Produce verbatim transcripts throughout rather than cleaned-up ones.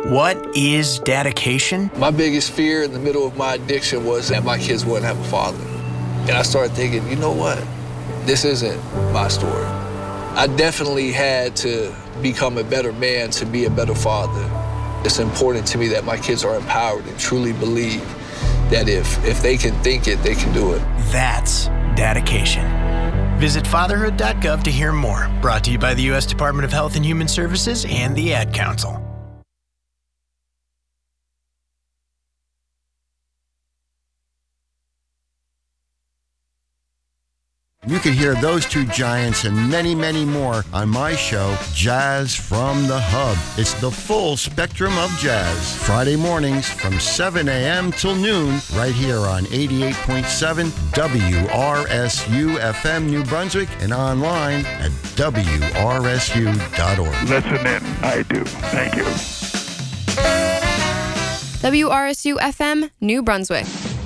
What is dedication? My biggest fear in the middle of my addiction was that my kids wouldn't have a father. And I started thinking, you know what? This isn't my story. I definitely had to become a better man to be a better father. It's important to me that my kids are empowered and truly believe that if, if they can think it, they can do it. That's dedication. Visit fatherhood dot gov to hear more. Brought to you by the U S Department of Health and Human Services and the Ad Council. You can hear those two giants and many, many more on my show, Jazz from the Hub. It's the full spectrum of jazz. Friday mornings from seven a.m. till noon, right here on eighty-eight point seven W R S U F M New Brunswick and online at W R S U dot org. Listen in. I do. Thank you. W R S U F M New Brunswick.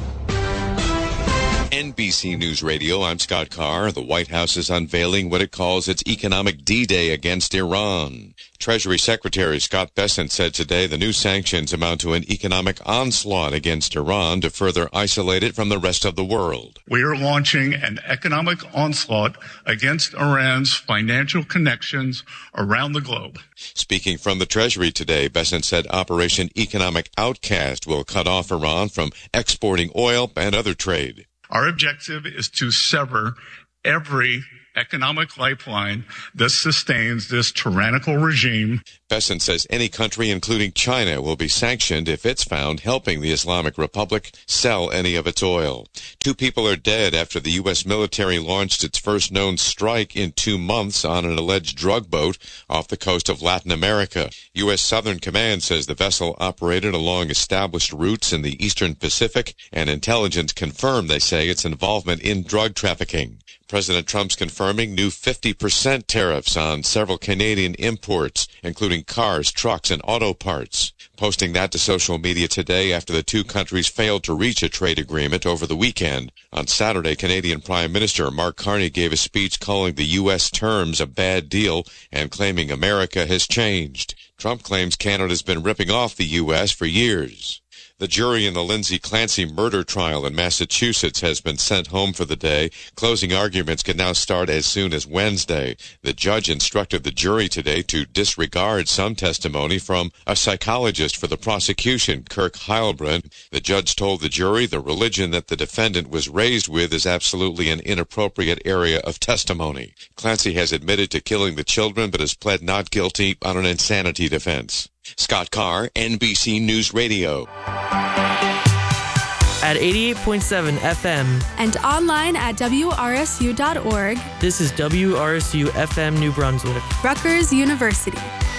N B C News Radio, I'm Scott Carr. The White House is unveiling what it calls its economic D-Day against Iran. Treasury Secretary Scott Bessent said today the new sanctions amount to an economic onslaught against Iran to further isolate it from the rest of the world. We are launching an economic onslaught against Iran's financial connections around the globe. Speaking from the Treasury today, Bessent said Operation Economic Outcast will cut off Iran from exporting oil and other trade. Our objective is to sever every economic lifeline that sustains this tyrannical regime. Bessent says any country, including China, will be sanctioned if it's found helping the Islamic Republic sell any of its oil. Two people are dead after the U S military launched its first known strike in two months on an alleged drug boat off the coast of Latin America. U S Southern Command says the vessel operated along established routes in the Eastern Pacific, and intelligence confirmed, they say, its involvement in drug trafficking. President Trump's confirming new fifty percent tariffs on several Canadian imports, including cars, trucks, and auto parts. Posting that to social media today after the two countries failed to reach a trade agreement over the weekend. On Saturday, Canadian Prime Minister Mark Carney gave a speech calling the U S terms a bad deal and claiming America has changed. Trump claims Canada's been ripping off the U S for years. The jury in the Lindsay Clancy murder trial in Massachusetts has been sent home for the day. Closing arguments can now start as soon as Wednesday. The judge instructed the jury today to disregard some testimony from a psychologist for the prosecution, Kirk Heilbrunn. The judge told the jury the religion that the defendant was raised with is absolutely an inappropriate area of testimony. Clancy has admitted to killing the children but has pled not guilty on an insanity defense. Scott Carr, N B C News Radio. At eighty-eight point seven F M and online at W R S U dot org. This is W R S U F M New Brunswick, Rutgers University.